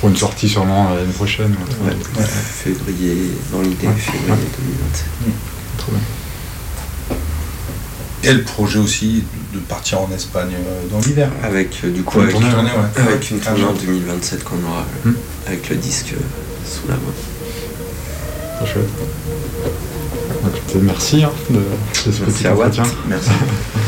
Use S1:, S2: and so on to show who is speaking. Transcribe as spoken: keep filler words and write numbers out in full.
S1: Pour une sortie sûrement l'année prochaine.
S2: Ouais, ouais. Février, dans l'idée,
S1: ouais.
S2: février
S1: ouais.
S2: deux mille vingt-sept.
S1: Mmh. Trop bien.
S3: Et le projet aussi de partir en Espagne dans l'hiver.
S2: Avec euh, du coup
S1: Une
S2: avec,
S1: tournée,
S2: une,
S3: ouais.
S2: ouais. avec une tournée en
S3: Ah,
S2: deux mille vingt-sept qu'on aura
S1: mmh.
S2: avec le disque sous la main.
S1: Très chouette. Donc, merci hein, de, de ce
S2: Merci
S1: petit
S2: à Watt.
S1: entretien.
S3: Merci.